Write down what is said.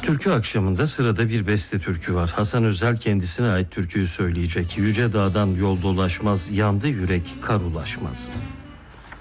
Türkü akşamında sırada bir beste türkü var. Hasan Özel kendisine ait türküyü söyleyecek. Yüce dağdan yol dolaşmaz, yandı yürek kar ulaşmaz.